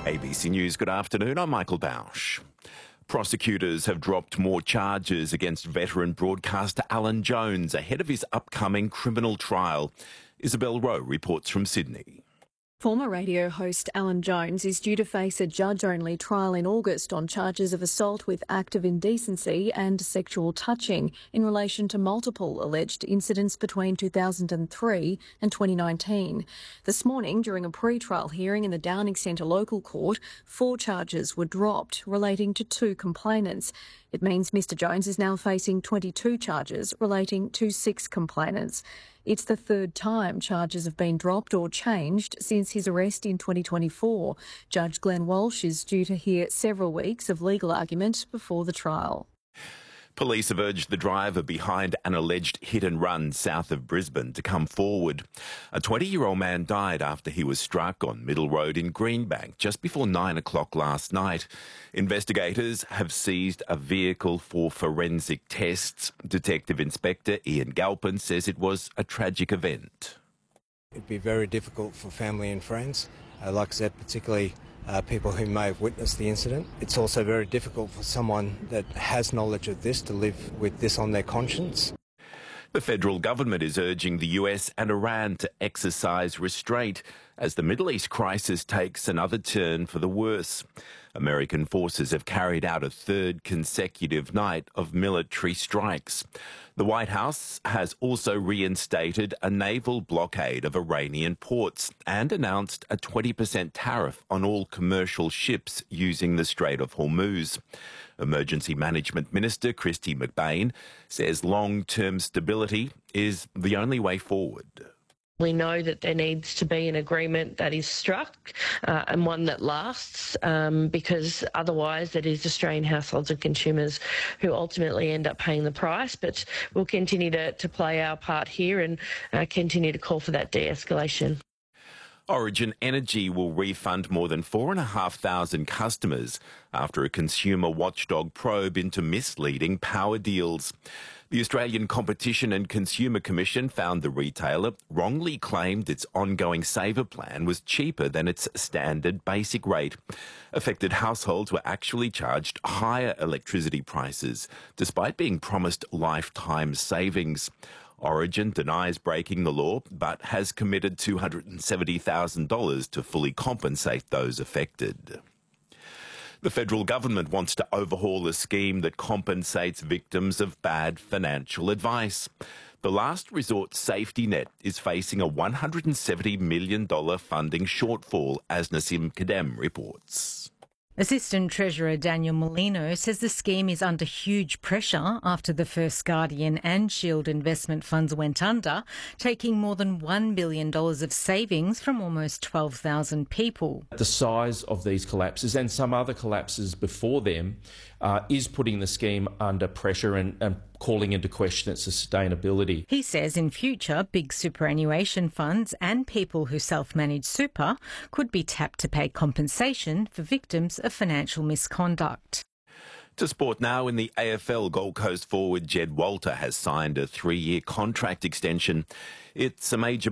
ABC News, good afternoon. I'm Michael Bausch. Prosecutors have dropped more charges against veteran broadcaster Alan Jones ahead of his upcoming criminal trial. Isabel Rowe reports from Sydney. Former radio host Alan Jones is due to face a judge-only trial in August on charges of assault with act of indecency and sexual touching in relation to multiple alleged incidents between 2003 and 2019. This morning, during a pre-trial hearing in the Downing Centre local court, 4 charges were dropped relating to 2 complainants. It means Mr Jones is now facing 22 charges relating to 6 complainants. It's the 3rd time charges have been dropped or changed since his arrest in 2024. Judge Glenn Walsh is due to hear several weeks of legal argument before the trial. Police have urged the driver behind an alleged hit-and-run south of Brisbane to come forward. A 20-year-old man died after he was struck on Middle Road in Greenbank just before 9 o'clock last night. Investigators have seized a vehicle for forensic tests. Detective Inspector Ian Galpin says it was a tragic event. It'd be very difficult for family and friends, like I said, particularly people who may have witnessed the incident. It's also very difficult for someone that has knowledge of this to live with this on their conscience. The federal government is urging the US and Iran to exercise restraint as the Middle East crisis takes another turn for the worse. American forces have carried out a 3rd consecutive night of military strikes. The White House has also reinstated a naval blockade of Iranian ports and announced a 20% tariff on all commercial ships using the Strait of Hormuz. Emergency Management Minister Kristy McBain says long-term stability is the only way forward. We know that there needs to be an agreement that is struck and one that lasts, because otherwise it is Australian households and consumers who ultimately end up paying the price. But we'll continue to play our part here and continue to call for that de-escalation. Origin Energy will refund more than 4,500 customers after a consumer watchdog probe into misleading power deals. The Australian Competition and Consumer Commission found the retailer wrongly claimed its ongoing saver plan was cheaper than its standard basic rate. Affected households were actually charged higher electricity prices, despite being promised lifetime savings. Origin denies breaking the law, but has committed $270,000 to fully compensate those affected. The federal government wants to overhaul a scheme that compensates victims of bad financial advice. The Last Resort Safety Net is facing a $170 million funding shortfall, as Nassim Kadem reports. Assistant Treasurer Daniel Molino says the scheme is under huge pressure after the First Guardian and Shield investment funds went under, taking more than $1 billion of savings from almost 12,000 people. The size of these collapses and some other collapses before them is putting the scheme under pressure and calling into question its sustainability. He says in future, big superannuation funds and people who self-manage super could be tapped to pay compensation for victims of financial misconduct. To sport now, in the AFL, Gold Coast forward Jed Walter has signed a 3-year contract extension. It's a major